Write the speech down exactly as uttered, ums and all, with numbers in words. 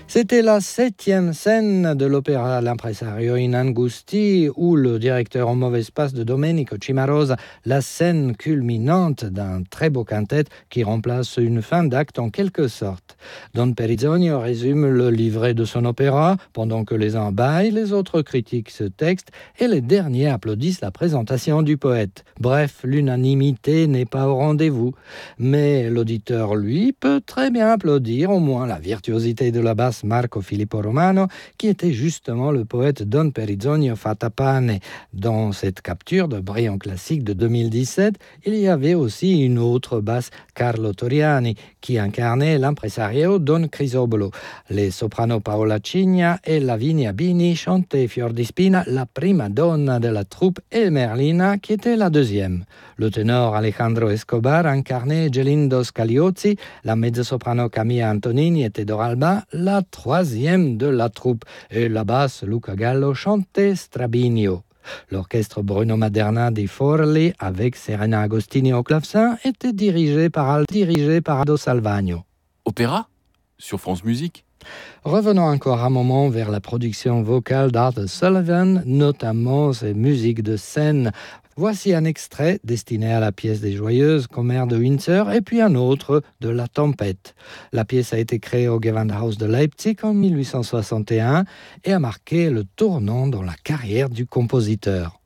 C'était la septième scène de l'opéra L'Impresario in Angusti, où le directeur en mauvais passe de Domenico Cimarosa, la scène culminante d'un très beau quintet qui remplace une fin d'acte en quelque sorte. Don Perizzonio résume le livret de son opéra, pendant que les uns bâillent, les autres critiquent ce texte et les derniers applaudissent la présentation du poète. Bref, l'unanimité n'est pas au rendez-vous, mais l'auditeur, lui, peut très bien applaudir au moins la virtuosité de la basse Marco Filippo Romano, qui était justement le poète Don Perizzonio Fattapane. Dans cette capture de brillant classique de deux mille dix-sept, il y avait aussi une autre basse, Carlo Toriani, qui incarnait l'impresario Don Crisobolo. Les sopranos Paola Cigna et Lavinia Bini chantaient Fior di Spina, la prima donna de la troupe, et Merlina, qui était la deuxième. Le ténor Alejandro Escobar incarnait Gelindo Scagliozzi, la mezzo-soprano Camilla Antonini et Tedor Alba, la troisième de la troupe, et la basse Luca Gallo chantait Strabinio. L'orchestre Bruno Maderna di Forli, avec Serena Agostini au clavecin, était dirigé par, dirigé par Aldo Salvagno. Opéra sur France Musique. Revenons encore un moment vers la production vocale d'Arthur Sullivan, notamment ses musiques de scène. Voici un extrait destiné à la pièce des Joyeuses, commère de Windsor, et puis un autre de La Tempête. La pièce a été créée au Gewandhaus de Leipzig en mille huit cent soixante et un et a marqué le tournant dans la carrière du compositeur.